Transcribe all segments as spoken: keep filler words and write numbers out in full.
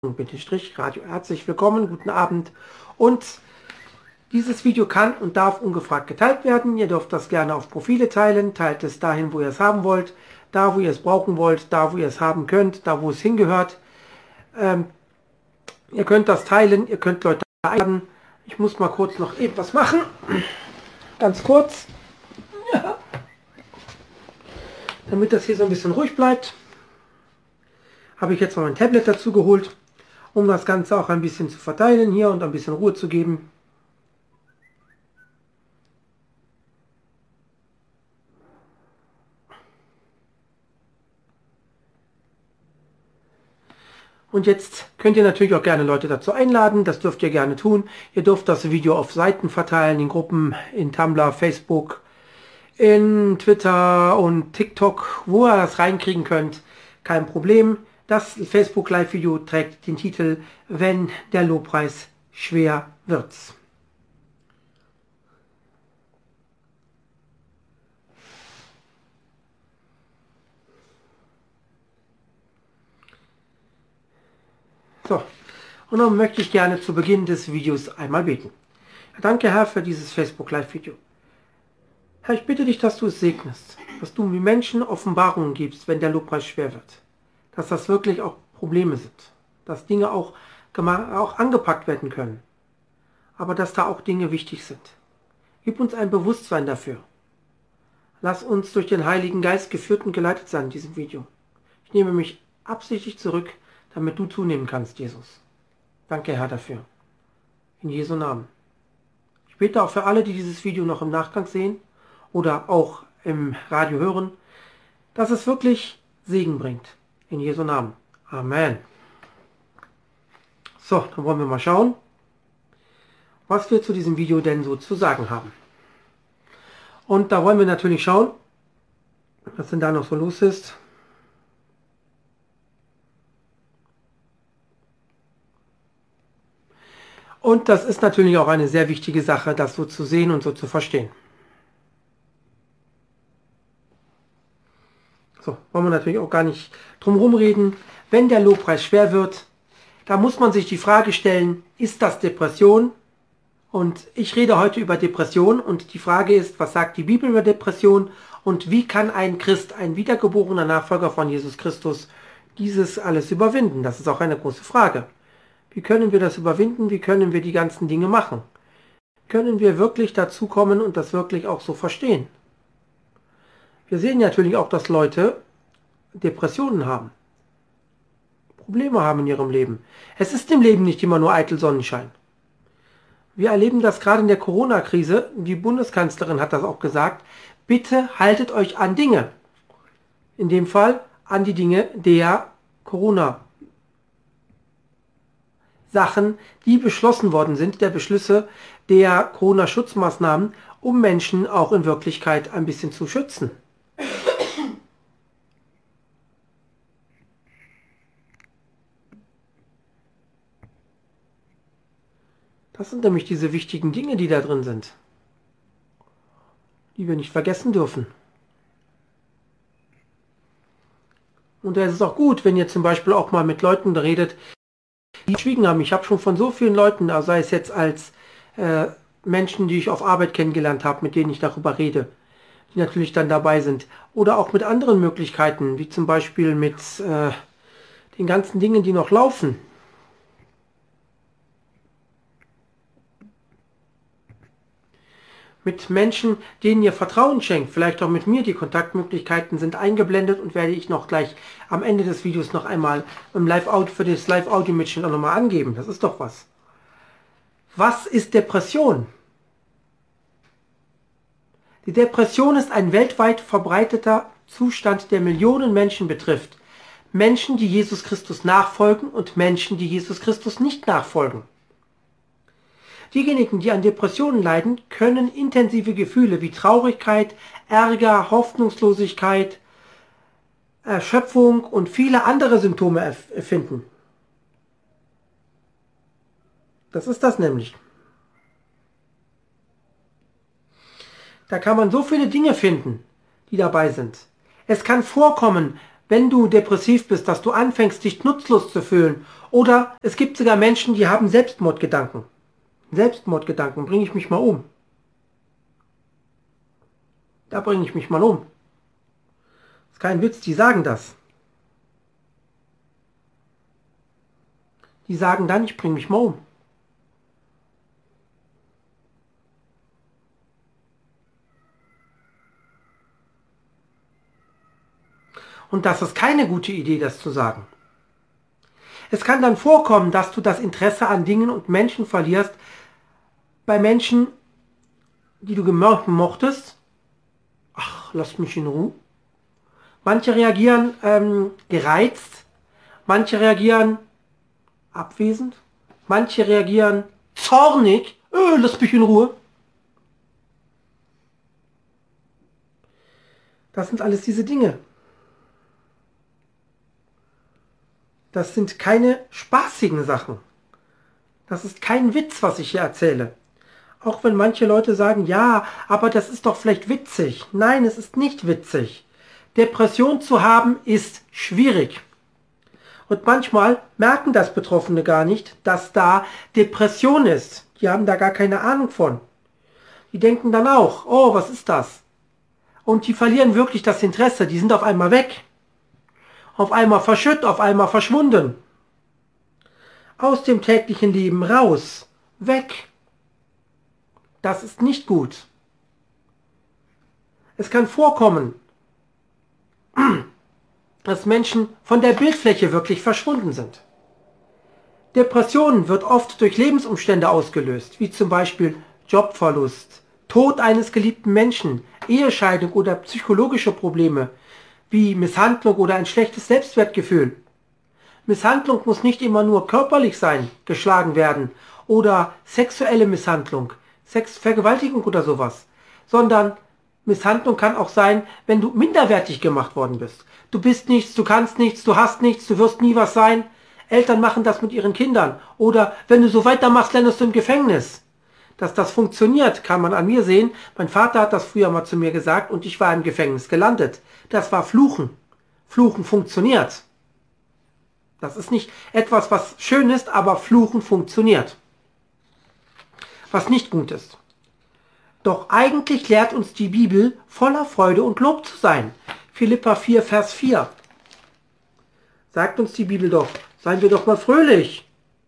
Bindestrich Radio. Herzlich willkommen, guten Abend. Und dieses Video kann und darf ungefragt geteilt werden. Ihr dürft das gerne auf Profile teilen. Teilt es dahin, wo ihr es haben wollt, da, wo ihr es brauchen wollt, da, wo ihr es haben könnt, da, wo es hingehört. Ähm, ihr könnt das teilen, ihr könnt Leute einladen. Ich muss mal kurz noch etwas machen. Ganz kurz. Ja. Damit das hier so ein bisschen ruhig bleibt, habe ich jetzt mal mein Tablet dazu geholt, um das Ganze auch ein bisschen zu verteilen hier und ein bisschen Ruhe zu geben. Und jetzt könnt ihr natürlich auch gerne Leute dazu einladen, das dürft ihr gerne tun. Ihr dürft das Video auf Seiten verteilen, in Gruppen, in Tumblr, Facebook, in Twitter und TikTok, wo ihr das reinkriegen könnt. Kein Problem. Das Facebook Live-Video trägt den Titel "Wenn der Lobpreis schwer wird". So, und dann möchte ich gerne zu Beginn des Videos einmal beten. Danke, Herr, für dieses Facebook Live-Video. Herr, ich bitte dich, dass du es segnest, dass du mir Menschen Offenbarungen gibst, wenn der Lobpreis schwer wird. Dass das wirklich auch Probleme sind, dass Dinge auch, auch angepackt werden können, aber dass da auch Dinge wichtig sind. Gib uns ein Bewusstsein dafür. Lass uns durch den Heiligen Geist geführt und geleitet sein in diesem Video. Ich nehme mich absichtlich zurück, damit du zunehmen kannst, Jesus. Danke, Herr, dafür. In Jesu Namen. Ich bete auch für alle, die dieses Video noch im Nachgang sehen oder auch im Radio hören, dass es wirklich Segen bringt. In Jesu Namen. Amen. So, dann wollen wir mal schauen, was wir zu diesem Video denn so zu sagen haben. Und da wollen wir natürlich schauen, was denn da noch so los ist. Und das ist natürlich auch eine sehr wichtige Sache, das so zu sehen und so zu verstehen. So, wollen wir natürlich auch gar nicht drum herum reden. Wenn der Lobpreis schwer wird, da muss man sich die Frage stellen, ist das Depression? Und ich rede heute über Depression und die Frage ist, was sagt die Bibel über Depression und wie kann ein Christ, ein wiedergeborener Nachfolger von Jesus Christus, dieses alles überwinden? Das ist auch eine große Frage. Wie können wir das überwinden? Wie können wir die ganzen Dinge machen? Können wir wirklich dazu kommen und das wirklich auch so verstehen? Wir sehen natürlich auch, dass Leute Depressionen haben, Probleme haben in ihrem Leben. Es ist im Leben nicht immer nur eitel Sonnenschein. Wir erleben das gerade in der Corona-Krise. Die Bundeskanzlerin hat das auch gesagt. Bitte haltet euch an Dinge. In dem Fall an die Dinge der Corona-Sachen, die beschlossen worden sind, der Beschlüsse der Corona-Schutzmaßnahmen, um Menschen auch in Wirklichkeit ein bisschen zu schützen. Das sind nämlich diese wichtigen Dinge, die da drin sind, die wir nicht vergessen dürfen. Und da ist es auch gut, wenn ihr zum Beispiel auch mal mit Leuten redet, die geschwiegen haben. Ich habe schon von so vielen Leuten, sei es jetzt als äh, Menschen, die ich auf Arbeit kennengelernt habe, mit denen ich darüber rede, die natürlich dann dabei sind. Oder auch mit anderen Möglichkeiten, wie zum Beispiel mit äh, den ganzen Dingen, die noch laufen. Mit Menschen, denen ihr Vertrauen schenkt, vielleicht auch mit mir. Die Kontaktmöglichkeiten sind eingeblendet und werde ich noch gleich am Ende des Videos noch einmal im Live-Audio für das Live-Audio-Mitschnitt auch nochmal angeben. Das ist doch was. Was ist Depression? Die Depression ist ein weltweit verbreiteter Zustand, der Millionen Menschen betrifft. Menschen, die Jesus Christus nachfolgen und Menschen, die Jesus Christus nicht nachfolgen. Diejenigen, die an Depressionen leiden, können intensive Gefühle wie Traurigkeit, Ärger, Hoffnungslosigkeit, Erschöpfung und viele andere Symptome empfinden. Das ist das nämlich. Da kann man so viele Dinge finden, die dabei sind. Es kann vorkommen, wenn du depressiv bist, dass du anfängst, dich nutzlos zu fühlen. Oder es gibt sogar Menschen, die haben Selbstmordgedanken. Selbstmordgedanken, bringe ich mich mal um. Da bringe ich mich mal um. Ist kein Witz, die sagen das. Die sagen dann, ich bringe mich mal um. Und das ist keine gute Idee, das zu sagen. Es kann dann vorkommen, dass du das Interesse an Dingen und Menschen verlierst, bei Menschen, die du mochtest. Ach, lass mich in Ruhe. Manche reagieren ähm, gereizt, manche reagieren abwesend, manche reagieren zornig. Äh, lass mich in Ruhe. Das sind alles diese Dinge. Das sind keine spaßigen Sachen. Das ist kein Witz, was ich hier erzähle. Auch wenn manche Leute sagen, ja, aber das ist doch vielleicht witzig. Nein, es ist nicht witzig. Depression zu haben ist schwierig. Und manchmal merken das Betroffene gar nicht, dass da Depression ist. Die haben da gar keine Ahnung von. Die denken dann auch, oh, was ist das? Und die verlieren wirklich das Interesse. Die sind auf einmal weg. Auf einmal verschütt, auf einmal verschwunden. Aus dem täglichen Leben raus. Weg. Das ist nicht gut. Es kann vorkommen, dass Menschen von der Bildfläche wirklich verschwunden sind. Depressionen wird oft durch Lebensumstände ausgelöst, wie zum Beispiel Jobverlust, Tod eines geliebten Menschen, Ehescheidung oder psychologische Probleme, wie Misshandlung oder ein schlechtes Selbstwertgefühl. Misshandlung muss nicht immer nur körperlich sein, geschlagen werden, oder sexuelle Misshandlung, Sex, Vergewaltigung oder sowas, sondern Misshandlung kann auch sein, wenn du minderwertig gemacht worden bist. Du bist nichts, du kannst nichts, du hast nichts, du wirst nie was sein. Eltern machen das mit ihren Kindern. Oder wenn du so weitermachst, landest du im Gefängnis. Dass das funktioniert, kann man an mir sehen. Mein Vater hat das früher mal zu mir gesagt und ich war im Gefängnis gelandet. Das war Fluchen. Fluchen funktioniert. Das ist nicht etwas, was schön ist, aber Fluchen funktioniert. Was nicht gut ist. Doch eigentlich lehrt uns die Bibel, voller Freude und Lob zu sein. Philipper vier, Vers vier. Sagt uns die Bibel doch, seien wir doch mal fröhlich.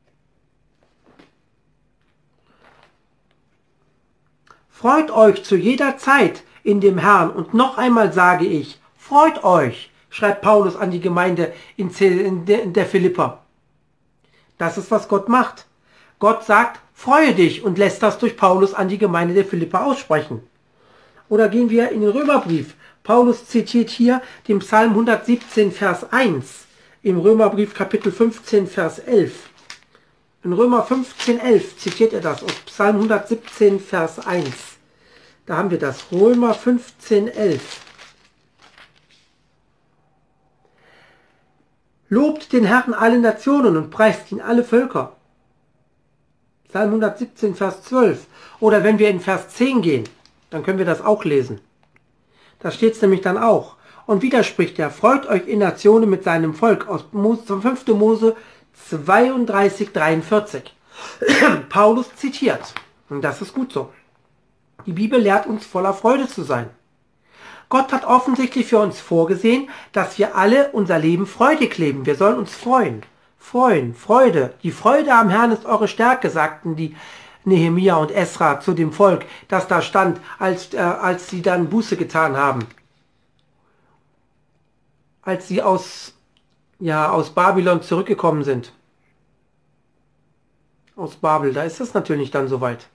Freut euch zu jeder Zeit in dem Herrn. Und noch einmal sage ich, freut euch, schreibt Paulus an die Gemeinde in der Philipper. Das ist, was Gott macht. Gott sagt, freue dich und lässt das durch Paulus an die Gemeinde der Philipper aussprechen. Oder gehen wir in den Römerbrief. Paulus zitiert hier den Psalm hundertsiebzehn, Vers eins. Im Römerbrief Kapitel fünfzehn, Vers elf. In Römer fünfzehn, elf zitiert er das. Und Psalm hundertsiebzehn, Vers eins. Da haben wir das. Römer fünfzehn, elf. Lobt den Herrn alle Nationen und preist ihn alle Völker. Psalm hundertsiebzehn, Vers zwölf. Oder wenn wir in Vers zehn gehen, dann können wir das auch lesen. Da steht es nämlich dann auch. Und wieder spricht er, freut euch in Nationen mit seinem Volk, aus fünfter Mose zweiunddreißig, dreiundvierzig. Paulus zitiert. Und das ist gut so. Die Bibel lehrt uns, voller Freude zu sein. Gott hat offensichtlich für uns vorgesehen, dass wir alle unser Leben freudig leben. Wir sollen uns freuen. Freuen, Freude. Die Freude am Herrn ist eure Stärke, sagten die Nehemia und Esra zu dem Volk, das da stand, als, äh, als sie dann Buße getan haben. Als sie aus, ja, aus Babylon zurückgekommen sind. Aus Babel, da ist es natürlich dann soweit.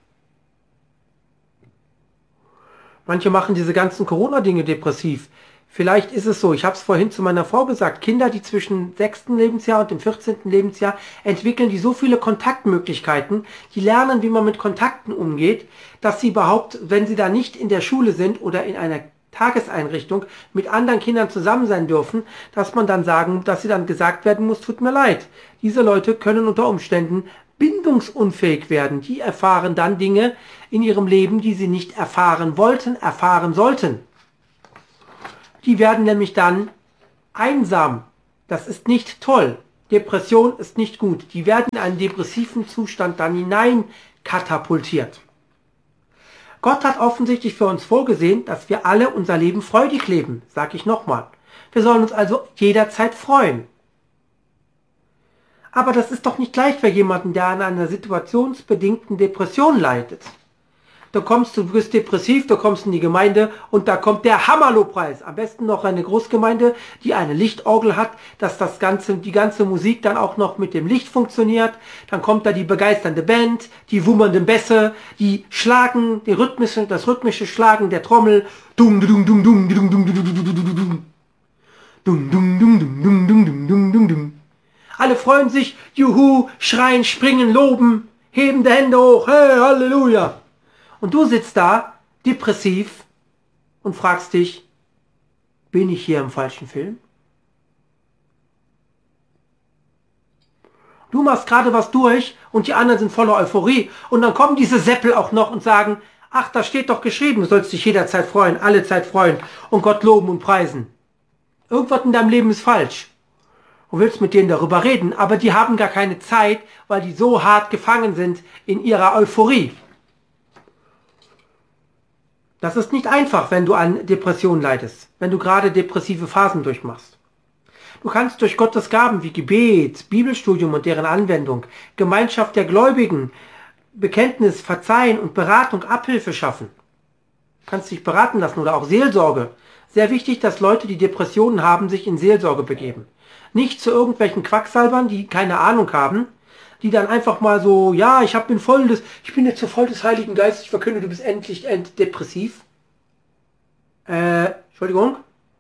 Manche machen diese ganzen Corona-Dinge depressiv. Vielleicht ist es so, ich habe es vorhin zu meiner Frau gesagt, Kinder, die zwischen sechsten Lebensjahr und dem vierzehnten Lebensjahr entwickeln, die so viele Kontaktmöglichkeiten, die lernen, wie man mit Kontakten umgeht, dass sie überhaupt, wenn sie da nicht in der Schule sind oder in einer Tageseinrichtung mit anderen Kindern zusammen sein dürfen, dass man dann sagen, dass sie dann gesagt werden muss, tut mir leid. Diese Leute können unter Umständen bindungsunfähig werden. Die erfahren dann Dinge in ihrem Leben, die sie nicht erfahren wollten, erfahren sollten. Die werden nämlich dann Einsam, das ist nicht toll. Depression ist nicht gut. Die werden in einen depressiven Zustand dann hinein katapultiert. Gott hat offensichtlich für uns vorgesehen, dass wir alle unser Leben freudig leben, sage ich nochmal. Wir sollen uns also jederzeit freuen. Aber das ist doch nicht leicht für jemanden, der an einer situationsbedingten Depression leidet. Du kommst, du bist depressiv, du kommst in die Gemeinde und da kommt der Hammerlobpreis. Am besten noch eine Großgemeinde, die eine Lichtorgel hat, dass das ganze, die ganze Musik dann auch noch mit dem Licht funktioniert. Dann kommt da die begeisternde Band, die wummernden Bässe, die schlagen, die rhythmische, das rhythmische Schlagen der Trommel. Dum dum dum dum dum dum dum dum dum dum dum dum dum dum dum dum. Alle freuen sich, juhu, schreien, springen, loben, heben die Hände hoch, hey, Halleluja. Und du sitzt da, depressiv, und fragst dich, bin ich hier im falschen Film? Du machst gerade was durch und die anderen sind voller Euphorie. Und dann kommen diese Seppel auch noch und sagen, ach, da steht doch geschrieben, du sollst dich jederzeit freuen, alle Zeit freuen und Gott loben und preisen. Irgendwas in deinem Leben ist falsch. Du willst mit denen darüber reden, aber die haben gar keine Zeit, weil die so hart gefangen sind in ihrer Euphorie. Das ist nicht einfach, wenn du an Depressionen leidest, wenn du gerade depressive Phasen durchmachst. Du kannst durch Gottes Gaben wie Gebet, Bibelstudium und deren Anwendung, Gemeinschaft der Gläubigen, Bekenntnis, Verzeihen und Beratung Abhilfe schaffen. Du kannst dich beraten lassen oder auch Seelsorge. Sehr wichtig, dass Leute, die Depressionen haben, sich in Seelsorge begeben. Nicht zu irgendwelchen Quacksalbern, die keine Ahnung haben, die dann einfach mal so, ja, ich hab, bin voll des, ich bin jetzt so voll des Heiligen Geistes, ich verkünde, du bist endlich end depressiv. Äh, Entschuldigung.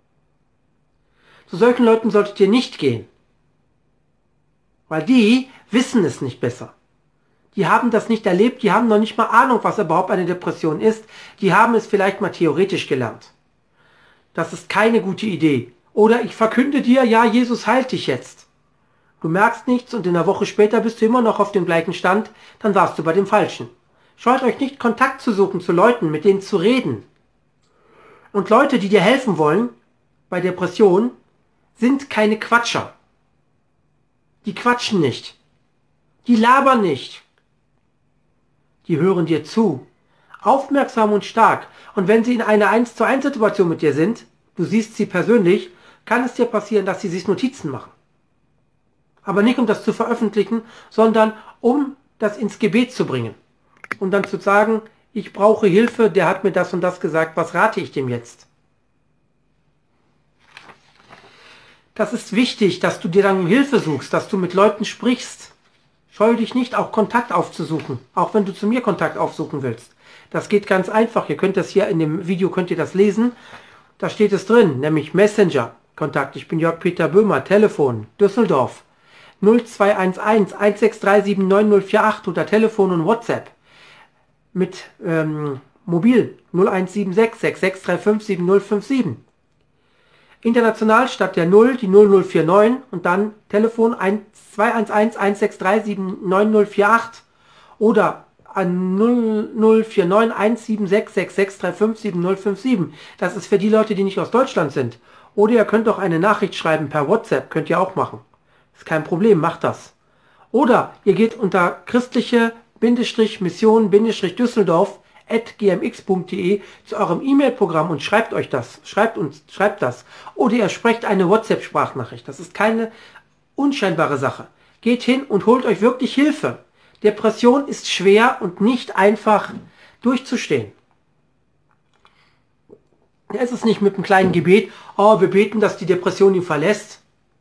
Zu solchen Leuten solltet ihr nicht gehen. Weil die wissen es nicht besser. Die haben das nicht erlebt, die haben noch nicht mal Ahnung, was überhaupt eine Depression ist. Die haben es vielleicht mal theoretisch gelernt. Das ist keine gute Idee. Oder ich verkünde dir, ja, Jesus heilt dich jetzt. Du merkst nichts und in einer Woche später bist du immer noch auf dem gleichen Stand, dann warst du bei dem Falschen. Scheut euch nicht, Kontakt zu suchen zu Leuten, mit denen zu reden. Und Leute, die dir helfen wollen, bei Depressionen, sind keine Quatscher. Die quatschen nicht. Die labern nicht. Die hören dir zu. Aufmerksam und stark. Und wenn sie in einer eins zu eins Situation mit dir sind, du siehst sie persönlich, kann es dir passieren, dass sie sich Notizen machen. Aber nicht um das zu veröffentlichen, sondern um das ins Gebet zu bringen. Und dann zu sagen, ich brauche Hilfe, der hat mir das und das gesagt, was rate ich dem jetzt? Das ist wichtig, dass du dir dann Hilfe suchst, dass du mit Leuten sprichst. Scheue dich nicht, auch Kontakt aufzusuchen, auch wenn du zu mir Kontakt aufsuchen willst. Das geht ganz einfach, ihr könnt das hier in dem Video, könnt ihr das lesen. Da steht es drin, nämlich Messenger, Kontakt. Ich bin Jörg Peter Böhmer, Telefon, Düsseldorf. null zwei eins eins eins sechs drei sieben neun null vier acht oder Telefon und WhatsApp mit ähm, Mobil null eins sieben sechs sechs sechs drei fünf sieben null fünf sieben. International statt der null die null null vier neun und dann Telefon zwei eins eins eins sechs drei sieben neun null vier acht oder an null null vier neun eins sieben sechs sechs sechs drei fünf sieben null fünf sieben. Das ist für die Leute, die nicht aus Deutschland sind. Oder ihr könnt auch eine Nachricht schreiben per WhatsApp, könnt ihr auch machen. Ist kein Problem, macht das. Oder ihr geht unter christliche-mission-düsseldorf at g m x punkt d e zu eurem E-Mail-Programm und schreibt euch das. Schreibt uns, schreibt das. Oder ihr sprecht eine WhatsApp-Sprachnachricht. Das ist keine unscheinbare Sache. Geht hin und holt euch wirklich Hilfe. Depression ist schwer und nicht einfach durchzustehen. Es ist nicht mit einem kleinen Gebet, oh, wir beten, dass die Depression ihn verlässt.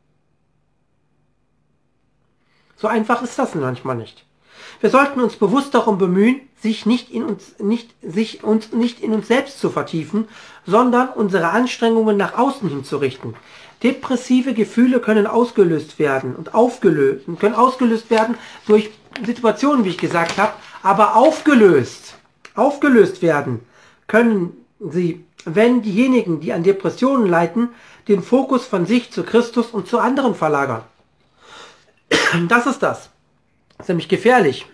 So einfach ist das manchmal nicht. Wir sollten uns bewusst darum bemühen, sich nicht in uns, nicht, sich uns nicht in uns selbst zu vertiefen, sondern unsere Anstrengungen nach außen hin zu richten. Depressive Gefühle können ausgelöst werden und aufgelöst, können ausgelöst werden durch Situationen, wie ich gesagt habe, aber aufgelöst, aufgelöst werden können sie, wenn diejenigen, die an Depressionen leiden, den Fokus von sich zu Christus und zu anderen verlagern. Das ist das. Das ist nämlich gefährlich.